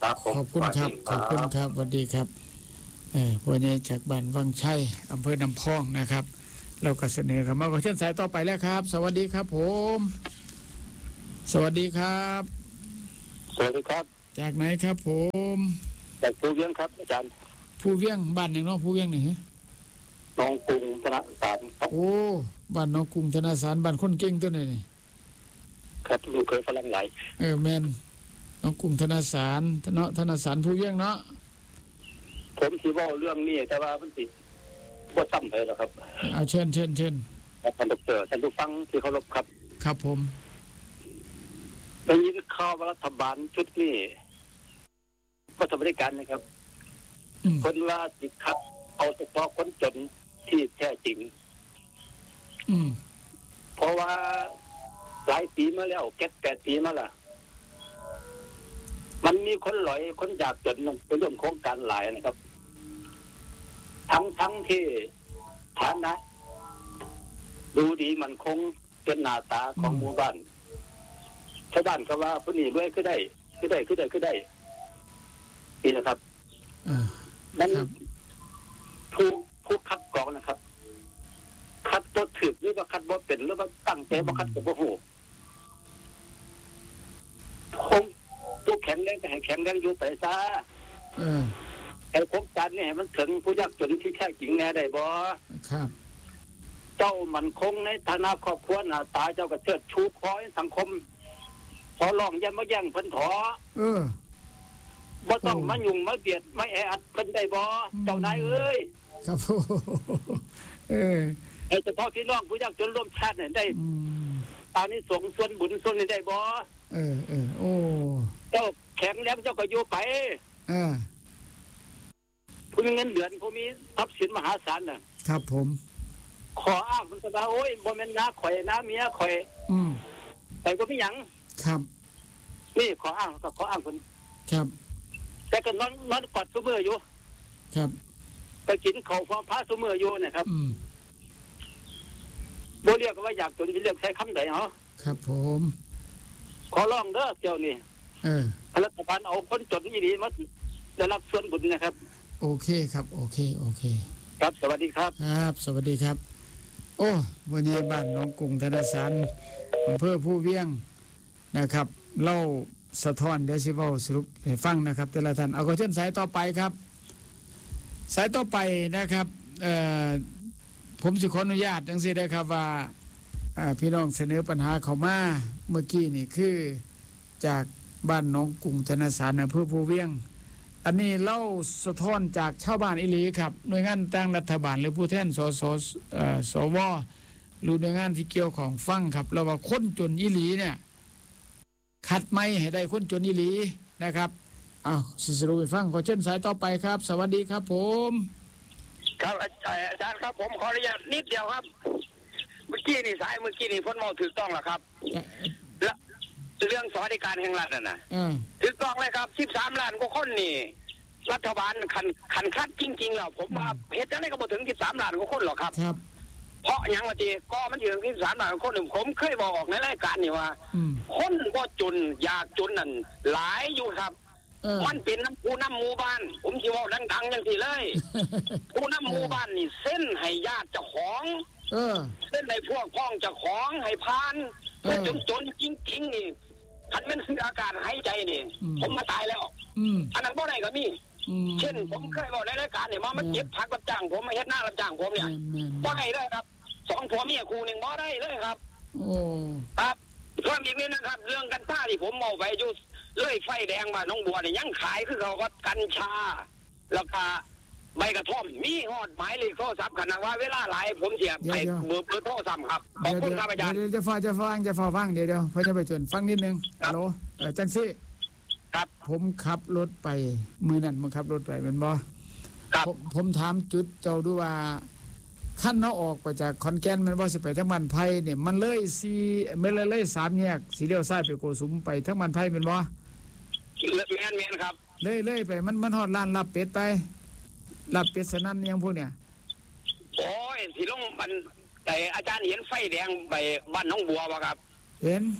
ครับผม
ขอบคุณครับขอบคุณครับสวัสดีครับเออวันนี้จากบ้านวังชัยอำเภอน้ำพองนะครับเราก็เสนอคำว่าขอเชิญสายต่อไปแล้วครับ สวัสดีครับผมสวัสดีครับ
สวัสดีครับ
จากไหนครับผม
จากภูเวียงครับอาจารย์
ผู้เวียงบ้านอย่างน้องผู้เวียงนี่
น้องกรุงธนสารครับ
โอ้บ้านน้องกรุงธนาสารบ้านคนเก่งตัวนี้นี่
ครับลูกเคยฝรั่งไหลาย
เออแมนน้องกรุงธนาสารเนาะธนาสารผู้เวียงเนาะ
ผมสิเว้าเรื่องนี้แต่ว่ามันสิบ่ซ้ำไปแล้วครับ
เอาเชิญเชิญเชิญ
ท่านดรท่านผู้ฟังที่เคารพครับ
ครับผม
ได้ยินข่าวว่ารัฐบาลชุดนี้ก็ทำบริการนะครับ
อืม
คนว่าสิคัดเอาเฉพาะคนจนที่แท้จริง
อืม
เพราะว่าหลายปีมาแล้วแก๊สแปดปีมาและมันมีคนหลอยคนอยากจนไปร่วมโครงการหลายนะครับ ทั้งทั้งที่ฐานะ ดูดีมันคงเป็นหน้าตาของหมู่บ้านชาวบ้านก็ว่าผู้นี้รวยก็ได้ก็ได้ก็ได้ก็ได้นี่นะครับ
อ่า
มัน
ครับ
ผู้ผู้คัดกรองนะครับ คัดบ่ถึกหรือว่าคัดบ่เป็นหรือว่าตั้งใจบ่คัดก็บ่ฮู้คงผู้แข็งแรงก็ให้แข็งแรงอยู่ไปซะ
เออ
ไอ้โครงการนี่ให้มันถึงผู้ยากจนที่แท้จริงแน่ได้บ่
ครับ
เจ้ามันคงในฐานะครอบครัวหน้าตาเจ้าก็เชิดชูคอยสังคมขอร้องอย่ามาแย่งเพิ่นถอ
เออ
บ่ต้องมายุ่งมาเบียดมาแออัดเพิ่นได้บ่เจ้านายเอ้ย
ครับผมเออ
ให้เฉพาะพี่น้องผู้ยากจนร่วมชาติเนี่ยได้
อืม
ตอนนี้ส่งส่วนบุญส่วนนี้ได้บ่
เออเออโอ้
เจ้าแข็งแรงเจ้าก็อยู่ไป
เออ
ผู้มีเงินเดือนผู้มีทรัพย์สินมหาศาลน่ะ
ครับผม
ขออ้างมันก็ว่าโอ้ยบ่แม่นน้าข่อยน้าเมียข่อย
อืม
แต่ก็มีหยัง
ครับ
นี่ขออ้างก็ขออ้างเพิ่น
ครับ
แต่ก็นอนนอนกอดซุมื้ออยู่
ครับ
ไปกินข้าวฟ้าพระซุมื้ออยู่นะครับ
อืม
บ่เรียกว่าอยากจนสิเรียกใช้คำใดเหรอ
ครับผม
ขอร้องเด้อเจ้านี่
เออ
รัฐบาลเอาคนจนอีหลีมาได้รับส่วนบุญนะครับ
โอเคครับ โอเค โอเค
ครับสวัสดีครับ
ครับ สวัสดีครับ โอ้วันนี้บ้านน้องกรุงธนสารอำเภอผู้เวียงนะครับ เล่าสะท้อนเดี๋ยวสิเว้าสรุปให้ฟังนะครับ แต่ละท่านเอาก็เช่นสายต่อไปครับ สายต่อไปนะครับเอ่อผมสิขออนุญาตจังซี่ได้ครับว่าอ่าพี่น้องเสนอปัญหาเข้ามาเมื่อกี้นี่คือจากบ้านหนองกรุงธนสารอำเภอภูเวียง อันนี้เล่าสะท้อนจากชาวบ้านอิลีครับหน่วยงานต่างรัฐบาลหรือผู้แทนสสเอ่อสวหรือหน่วยงานที่เกี่ยวของฟังครับเราว่าคนจนอิลีเนี่ยขัดไม่ให้ได้คนจนอิลีนะครับอ้าวสิสรุปให้ฟังขอเชิญสายต่อไปครับ สวัสดีครับผม
ครับอาจารย์อาจารย์ครับผมขออนุญาตนิดเดียวครับ เมื่อกี้นี่สายเมื่อกี้นี่พ้นมองถูกต้องแล้วครับและเรื่องสวัสดิการแห่งรัฐน่ะนะ
เออ
ถูกต้องเลยครับสิบสามล้านกว่าคนนี่รัฐบาลขันขันคัดจริงๆแล้วผมว่าเหตุนั้นก็บ่ถึงสิบสามล้านกว่าคนหรอกครับ
ครับ
เพราะหยังว่าทีก็มันถึงสิบสามล้านกว่าคนหนึ่งผมเคยบอกออกในรายการนี่ว่า
อืม
คนบ่จนอยากจนนั่นหลายอยู่ครับ
เออ
มันเป็นน้ำผู้น้ำหมู่บ้าน ผมสิเว้าดังๆอย่างที่เลย ผู้น้ำหมู่บ้านนี่เส้นให้ญาติเจ้าของ
เออ
เส้นให้พวกพ้องเจ้าของให้พาน
เออ
จนจนจริงๆนี่คันแมันคืออาการหายใจนี่
อืม
ผมมาตายแล้ว
อืม
อันนั้นบ่ได้ก็มี
อืม
เช่น ผมเคยบอกในรายการเนี่ยมามันเก็บผักรับจ้างผมมาเฮ็ดหน้ารับจ้างผมเนี่ย
แม่น
บ่ได้เลยครับสองผัวเมียคู่หนึ่งบ่ได้เลยครับ
ๆโอ้
ครับเพิ่มอีกนิดนะครับ เรื่องกันซ่าที่ผมเอาไปอยู่เลยไฟแดงมาน้องบัวเนี่ยยังขายคือเขาก็กัญชาแล้วก็ใบกระท่อมมีฮอดหมายเลขโทรศัพท์ขนาดว่าเวลาหลายผมเสียไปเบอร์เบอร์โทรศัพท์ครับขอบ
เดี๋ยว
คุณครับอาจารย์
เดี๋ยวจะฟังจะฟังจะฟังฟังเดี๋ยวเดี๋ยวเพื่อจะไปจนฟังนิดนึง
ครั
ฮั
บ
ลโหลเออจังซี่
ครับ
ผมขับรถไปมือนั่นมันขับรถไปเป็นบ่
ครับ
ผมผมถามจุดเจ้าดูว่าขั้นเราออกไปจากขอนแก่นมันว่าสิไปทั้งมันไผ่เนี่ยมันเลยสีไม่เลยเลยสามแยกสีเลี้ยวซ้ายไปโกสุมไปทั้งมันไผ่เป็นบ่
แมนแมนครับ
เลยเลยไปมันมันฮอดร้านลาบเป็ดไปลาบเป็ดสนั่นอิหยังพวกเนี่ย
โอ้ยที่ลงมันแต่อาจารย์เห็นไฟแดงไปบ้านน้องบัวป่ะครับ
เห็น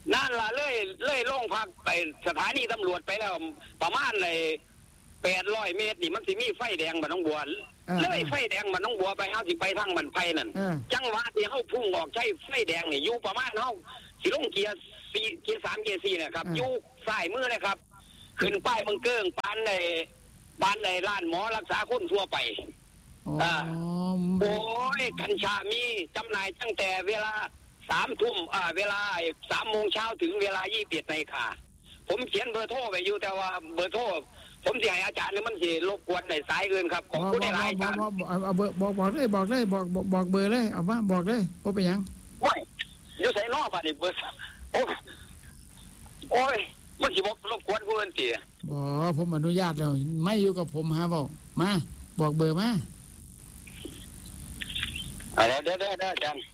นั่นล่ะเลยเลยลงพักไปสถานีตำรวจไปแล้วประมาณเลยแปดร้อยเมตรนี่มันสิมีไฟแดงบ้านน้องบัวเลยไฟแดงบ้านน้องบัวไปเฮาสิไปทางบ้านไผ่นั่นจังหวะที่เฮาพุ่งออกใช้ไฟแดงนี่อยู่ประมาณเฮาสิลงเกียร์สี่เกียร์สามเกียร์สี่เนี่ยครับอยู่ซ้ายมือเลยครับขึ้นป้ายบังเกิงปานในปานในร้านหมอรักษาคนทั่วไปอ่าโอ้ยกัญชามีจำหน่ายตั้งแต่เวลาสามทุ่มอ่าเวลาสามโมงเช้าถึงเวลายี่สิบเอ็ดนาฬิกาผมเขียนเบอร์โทรไปอยู่แต่ว่าเบอร์โทรผมสิให้อาจารย์นี่มันสิรบกวนในสายอื่นครับของผู้ได้หลายอาจารย์
เอาเบอร์บอกบอกเลยบอกเลยบอกบอกเบอร์เลยเอาว่าบอกเลยว่าไปยัง
โอ้ยอยู่ใส่นอกป่ะนี่เบอร์โอ้ยโอ้ยมันสิบอกรบกวนผู้อื่นสิ
บ่ผมอนุญาตแล้วไม่อยู่กับผมฮะบอกมาบอกเบอร์มา
เดี๋ยวเดี๋ยวเดี๋ยวอาจารย์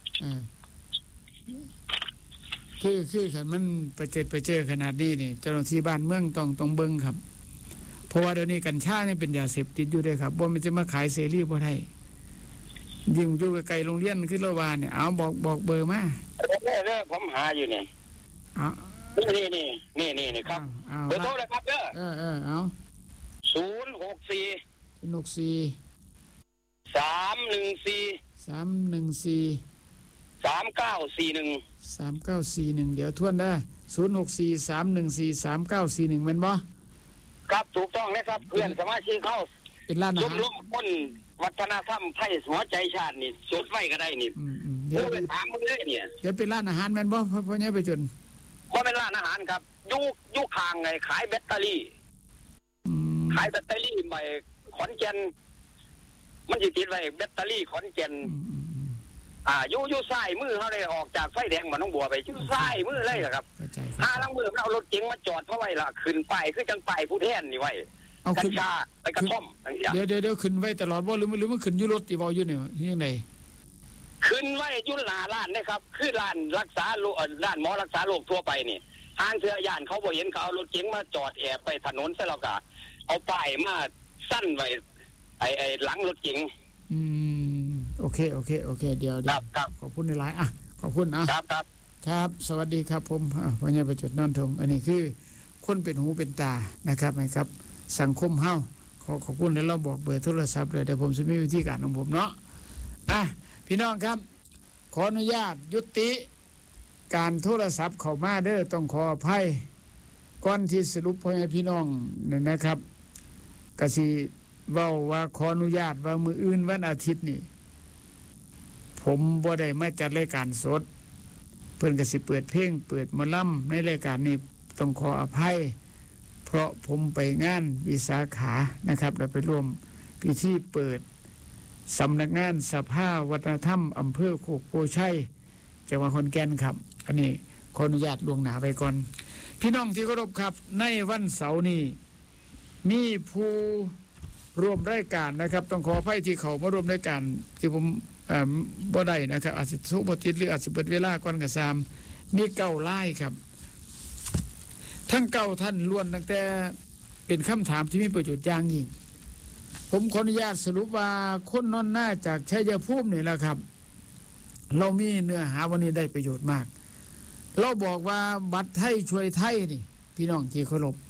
คือคือขันมันไปเจอไปเจอขนาดนี้นี่เจ้าหน้าที่บ้านเมืองต้องต้องเบิ้งครับเพราะว่าเดี๋ยวนี้กัญชาเนี่ยเป็นยาเสพติดอยู่ด้วยครับว่ามันจะมาขายเสรีบ่ได้ยิ่งอยู่ไกลโรงเรียนขึ้นโรงพยาบาลเนี่ยเอาบอกบอกเบอร์มา
เด้อเด้อผมหาอยู่นี่นี่นี่นี่นี่นี่ครับเบอร์โทรเลยครับเด้อ
เออเออเอา
ศูนย์หกสี่
หกสี่
สามหนึ่งสี่
สามหนึ่งสี่
สามเก้าสี่หนึ่ง
สามเก้าสี่หนึ่งเดี๋ยวทวนได้ศูนย์หกสี่สามหนึ่งสี่สามเก้าสี่หนึ่งเป็นบ่
ครับถูกต้องนะครับเพื่อนสมาชิกเขา
เป็นร้านอาหาร
ร่วมคนวัฒนธรรมไทยหัวใจชาตินี่จดไว้ก็ได้นี่
เดี๋ยว
ไปถามมึงเลยเนี่ย
เดี๋ยวเป็นร้านอาหารแม่นบ่เพราะเนี้ยไปจน
เพราะเป็นร้านอาหารครับยุยุคางไงขายแบตเตอรี่ขายแบตเตอรี่ใหม่ขอนแก่นมันจะติดไว้แบตเตอรี่ขอนแก่นอ่าอยู่อยู่ซ้ายมือเขาเลยออกจากไฟแดงมาน้องบัวไปอยู่ซ้ายมือเลยครับห้าลังมือเอารถเก๋งมาจอดเพราะไว้ละขึ้นไปคือจังไปผู้แทนนี่ไว้กัญชาไปกระท่อม
เดี๋ยวเดี๋ยวเดี๋ยวขึ้นไว้ตลอดว่าหรือหรือมันขึ้นอยู่รถตีบอลอยู่เนี่ยยังไง
ขึ้นไว้ยุ่นหนาล้านนะครับคือล้านรักษาโรคล้านหมอรักษาโรคทั่วไปนี่ทางเสือยานเขาบอกเห็นเขาเอารถเก๋งมาจอดแอบไปถนนเสร็จแล้วก็เอาป้ายมาสั้นไว้ไอ้ไอ้หลังรถเก๋ง
อืมโอเคโอเคโอเคเดี๋ยวเดี๋ยวขอบคุณในไลน์อ่ะขอบคุณนะครับ
ครับ
ครับสวัสดีครับผมวันนี้ไปจุดนอนทงอันนี้คือคนเป็นหูเป็นตานะครับนะครับสังคมเฮาขอขอบคุณแล้วเราบอกเบอร์โทรศัพท์เลยเดี๋ยวผมจะมีวิธีการของผมเนาะอ่ะพี่น้องครับขออนุญาตยุติการโทรศัพท์เข้ามาเด้อต้องขออภัยก่อนที่สรุปพ่อแม่พี่น้องเนี่ยนะครับกสิเว้าว่าขออนุญาตว่ามื้ออื่นวันอาทิตย์นี่ผมบ่ได้มาจัดรายการสดเพิ่นก็สิเปิดเพลงเปิดหมอลำในรายการนี้ต้องขออภัยเพราะผมไปงานวิสาขานะครับแล้วไปร่วมพิธีเปิดสำนักงานสภาวัฒนธรรมอำเภอโคกโพชัยจังหวัดขอนแก่นครับอันนี้ขออนุญาตล่วงหน้าไปก่อนพี่น้องที่เคารพครับในวันเสาร์นี้มีผู้ร่วมรายการนะครับต้องขออภัยที่เขามาร่วมรายการที่ผมบ่ได้นะครับอาจจะทุกบทิศหรืออาจจะเปิดเวลาก่อนกับซามมีเก้าไล่ครับทั้งเก้าท่านล้วนตั้งแต่เป็นคำถามที่มีประโยชน์อย่างยิ่งผมขออนุญาตสรุปว่าคนนอนหน้าจากชัยภูมินี่แหละครับเรามีเนื้อหาวันนี้ได้ประโยชน์มากเราบอกว่าบัตรไทยช่วยไทยนี่พี่น้องที่เคารพ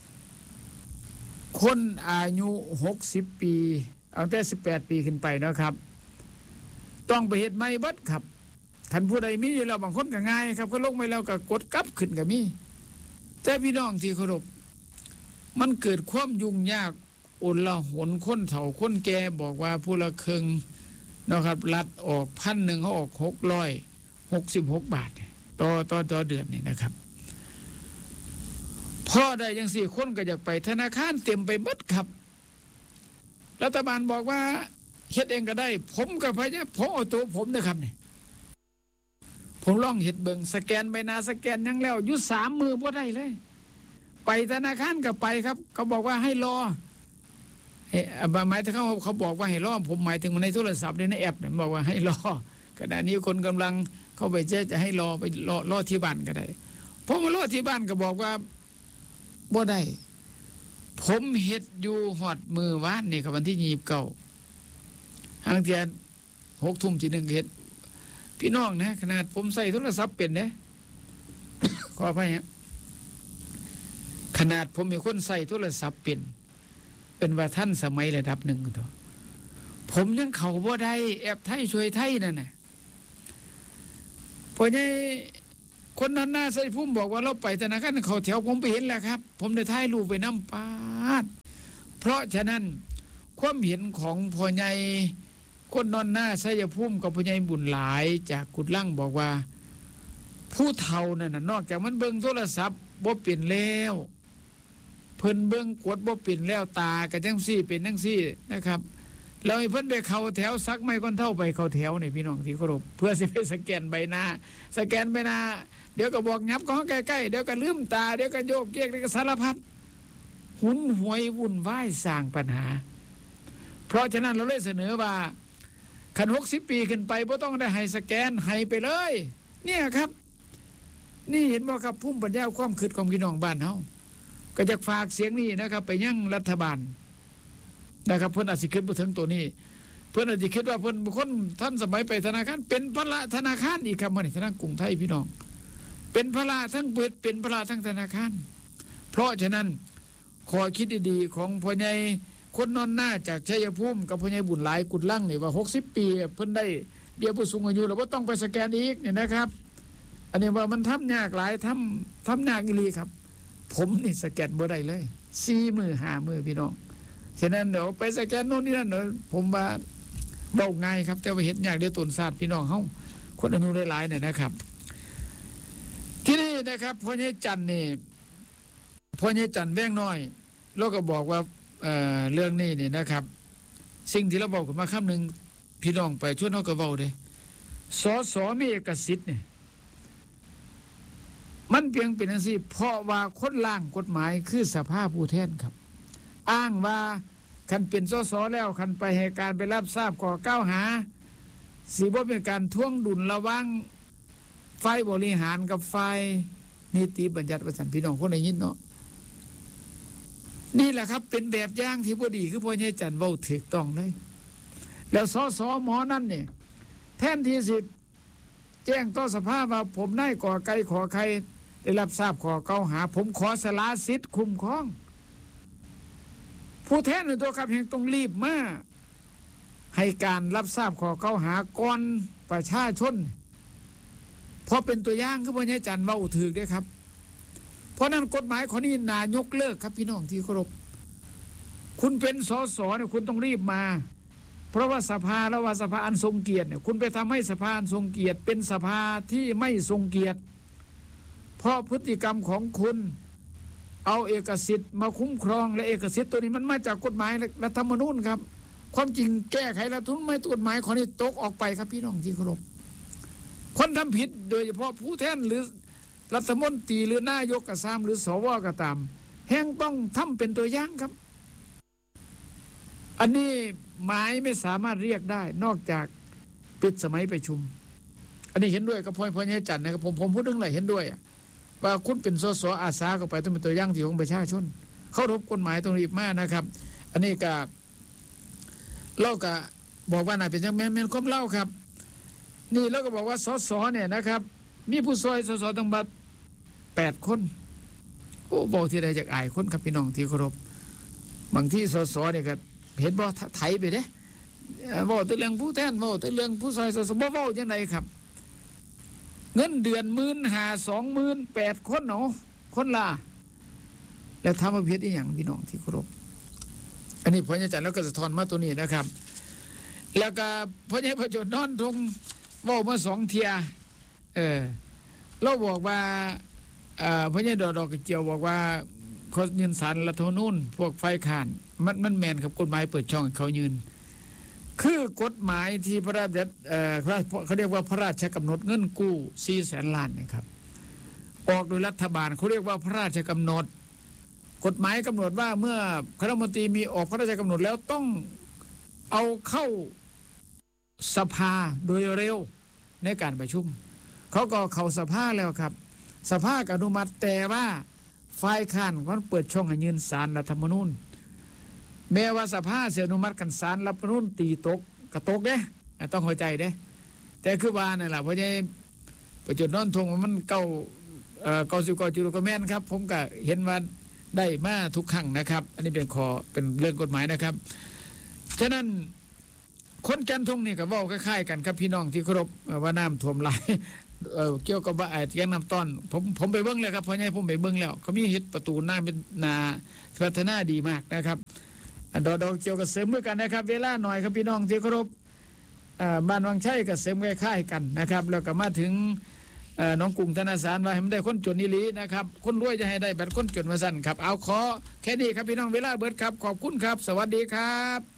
คนอายุหกสิบปีเอาแต่สิบแปดปีขึ้นไปนะครับต้องไปเฮ็ดไม่บัดครับท่านผู้ใดมีอยู่แล้วบางคนก็ง่ายครับก็ลงไปแล้วก็กดกลับขึ้นก็มีแต่พี่น้องที่เคารพมันเกิดความยุ่งยากอลหนคนเฒ่าคนแก่บอกว่าผู้ละครึ่งนะครับรัดออกพันหนึ่งเขาออกหกร้อยหกสิบหกบาทต่อต่อต่อเดือนนี่นะครับพอได้ยังสี่คนก็อยากไปธนาคารเต็มไปหมดครับรัฐบาลบอกว่าเฮ็ดเองก็ได้ผมกับพญาผมเอาตัวผมนะครับนี่ผมลองเฮ็ดเบิ่งสแกนใบหน้าสแกนยังแล้วอยู่สามมือบ่ได้เลยไปธนาคารก็ไปครับเขาบอกว่าให้รอเอ๊ะหมายถึงเขาเขาบอกว่าให้รอผมหมายถึงในโทรศัพท์ในแอปเนี่ยบอกว่าให้รอขณะนี้คนกำลังเข้าไปเจ๊จะให้รอไปรอรอที่บ้านก็ได้พอมารอที่บ้านก็บอกว่าบ่ได้ผมเฮ็ดอยู่หอดมือวานนี่ครับวันที่ยี่สิบเก้าทางเทียนหกทุ่มที่หนึ่งเฮ็ดพี่น้องนะขนาดผมใส่โทรศัพท์เป็นเนี่ยขออภัยฮะขนาดผมมีคนใส่โทรศัพท์เป็นเป็นว่าท่านสมัยระดับหนึ่งตัวผมยังเขาบ่ได้แอบไทยช่วยไทยนั่นน่ะพอไงคนนั้นหน้าใส่พุ่มบอกว่าเราไปธนาคารเขาแถวผมไปเห็นแล้วครับผมได้ถ่ายรูปไปน้ำปาดเพราะฉะนั้นความเห็นของพ่อใหญ่คนนอนหน้าใส่พุ่มกับพ่อใหญ่บุญหลายจากกุดลั่งบอกว่าผู้เฒ่านั่นน่ะนอกจากมันเบิ่งโทรศัพท์บ่เปลี่ยนแล้วเพิ่นเบิ่งกดบ่เปลี่ยนแล้วตาก็จังซี่เป็นจังซี่นะครับแล้วให้เพิ่นไปเข้าแถวซักไม้ก้อนเท่าไปเข้าแถวนี่พี่น้องที่เคารพเพื่อสิไปสแกนใบหน้าสแกนใบหน้าเดี๋ยวก็บอกงับของใกล้ๆเดี๋ยวก็ลืมตาเดี๋ยวก็โยกเยกเดี๋ยวก็สารพัดหุนหวยวุ่นวายสร้างปัญหาเพราะฉะนั้นเราเลยเสนอว่าขันหกสิบปีขึ้นไปบ่ต้องได้ให้สแกนให้ไปเลยเนี่ยครับนี่เห็นบ่ครับพุ่มปัญญาความคิดของพี่น้องบ้านเฮาก็จะฝากเสียงนี้นะครับไปยังรัฐบาลนะครับเพิ่นอาจสิคิดบ่ถึงตัวนี้เพิ่นอาจสิคิดว่าเพิ่นคนท่านสมัยไปธนาคารเป็นพระธนาคารอีกครับมื้อนี้ธนาคารกรุงไทยพี่น้องเป็นพระทั้งเปิดเป็นพระทั้งธนาคารเพราะฉะนั้นขอคิดดีๆของพ่อใหญ่คนนอนหน้าจากชัยภูมิกับพ่อใหญ่บุญหลายกุดลั่งนี่ว่าหกสิบปีเพิ่นได้เบี้ยผู้สูงอายุแล้วบ่ต้องไปสแกนอีกเนี่ยนะครับอันนี้ว่ามันทำยากหลายทำทำยากอีหลีครับผมนี่สแกนบ่ได้เลยสี่มือห้ามือพี่น้องฉะนั้นเดี๋ยวไปสแกนโน่นนี่นั่นเดี๋ยวผมว่าเบาง่ายครับแต่ว่าเห็นยากเดี๋ยวตนศาสตร์พี่น้องเฮาคนอนุหลายๆเนี่ยนะครับที่นี่นะครับพ่อใหญ่จันนี่พ่อใหญ่จันแว่งน้อยเราก็บอกว่าเอ่อเรื่องนี้นี่นะครับสิ่งที่เราบอกกันมาคำหนึ่งพี่น้องไปชวนเขาก็เว้าเด้สสมีเอกสิทธิ์เนี่ยมันเพียงเป็นจังซี่เพราะว่าคนร่างกฎหมายคือสภาผู้แทนครับอ้างว่าคันเป็นสสแล้วคันไปให้การไปรับทราบข้อกล่าวหาสิบ่เป็นการท่วงดุลระหว่างฝ่ายบริหารกับฝ่ายนิติบัญญัติประสันพี่น้องคนได้ยินเนาะนี่แหละครับเป็นแบบอย่างที่บ่ดีคือพ่อใหญ่จันทร์เว้าถูกต้องเลยแล้วสสหมอนั่นเนี่ยแทนที่สิแจ้งต่อสภาว่าผมนายก่อไก่ขอใครได้รับทราบข้อกล่าวหาผมขอสละสิทธิ์คุ้มครองผู้แทนในตัวครับแห่งต้องรีบมาให้การรับทราบข้อกล่าวหาก่อนประชาชนพอเป็นตัวอย่างคือพ่อใหญ่จันทร์เว้าถูกเด้ครับเพราะนั้นกฎหมายข้อนี้นายกเลิกครับพี่น้องที่เคารพคุณเป็นสสเนี่ยคุณต้องรีบมาเพราะว่าสภาแล้วว่าสภาอันทรงเกียรติเนี่ยคุณไปทำให้สภาอันทรงเกียรติเป็นสภาที่ไม่ทรงเกียรติเพราะพฤติกรรมของคุณเอาเอกสิทธิ์มาคุ้มครองและเอกสิทธิ์ตัวนี้มันมาจากกฎหมายรัฐธรรมนูญครับความจริงแก้ไขรัฐธรรมนูญไม่กฎหมายข้อนี้ตกออกไปครับพี่น้องที่เคารพคนทำผิดโดยเฉพาะผู้แทนหรือรัฐมนตรีหรือนายกกระทรวงหรือสวก็ตามแห่งต้องทำเป็นตัวอย่างครับอันนี้หมายไม่สามารถเรียกได้นอกจากปิดสมัยประชุมอันนี้เห็นด้วยกับพ่อพ่อใหญ่จันทร์นะครับผมผมพูดเรื่องอะไรเห็นด้วยว่าคุณเป็นสสอาสาเข้าไปต้องเป็นตัวอย่างที่ของประชาชนเข้ารบกฎหมายตรงนี้มากนะครับอันนี้ก็เล่าก็บอกว่าน่าเป็นจังแม่นแม่นความเล่าครับนี่แล้วก็บอกว่าสสเนี่ยนะครับมีผู้ซอยสสตั้งบัดแปดคนโอ้บอกที่ใดจากอายคนครับพี่น้องที่เคารพบางที่สสเนี่ยก็เห็นบ่ไถไปเด้บอกแต่เรื่องผู้แทนบอกแต่เรื่องผู้ซอยสสบ่บอกจังไดครับเงินเดือนหมื่นห้าสองหมื่นแปดคนเนาะคนละแล้วทำมาเพียรอีหยังพี่น้องที่เคารพอันนี้พ่อใหญ่จันทร์แล้วก็สะท้อนมาตัวนี้นะครับแล้วก็พ่อใหญ่ประโยชน์นอนทงเว้ามาสองเที่ยเออเราบอกว่าพ่อใหญ่ดอกดอกเจียวบอกว่าเขายืนศาลรัฐธรรมนูญพวกไฟข่านมันมันแมนกับกฎหมายเปิดช่องเขายืนคือกฎหมายที่พระราชเอ่อเขาเรียกว่าพระราชกำหนดเงินกู้สี่แสนล้านนะครับออกโดยรัฐบาลเขาเรียกว่าพระราชกำหนดกฎหมายกำหนดว่าเมื่อคณะรัฐมนตรีมีออกพระราชกำหนดแล้วต้องเอาเข้าสภาโดยเร็วในการประชุมเขาก็เข้าสภาแล้วครับสภาอนุมัติแต่ว่าฝ่ายค้านมันเปิดช่องให้ยื่นศาลรัฐธรรมนูญแม้ว่าสภาเสียอนุมัติกันศาลรัฐธรรมนูญตีตกกระตกเด้ต้องเข้าใจเด้แต่คือว่านั่นแหละเพราะฉะนั้นประจุนอนทงมันเก่าเก้าสิบเก้าจุดก็แม่นครับผมก็เห็นว่าได้มาทุกครั้งนะครับอันนี้เป็นข้อเป็นเรื่องกฎหมายนะครับฉะนั้นคนจันทงนี่ก็เว้าคล้ายๆกันครับพี่น้องที่เคารพว่าน้ำท่วมหลายเอ่อเกี่ยวกับว่าไอ้เลี้ยงน้ำต้นผมผมไปเบิ่งแล้วครับพ่อใหญ่ผมไปเบิ่งแล้วเขามีเฮ็ดประตูน้ำเป็นนาพัฒนาดีมากนะครับอันดอกเกี่ยวกับเสริมมือกันนะครับเวลาหน่อยครับพี่น้องที่เคารพบ้านวังชัยกับเสริมคล้ายๆกันนะครับแล้วก็มาถึงน้องกรุงธนาสารว่าให้มันได้คนจนนิลีนะครับคนรวยจะให้ได้แบบคนจนมาสั่นครับเอาขอแค่นี้ครับพี่น้องเวลาเบิดครับขอบคุณครับสวัสดีครับ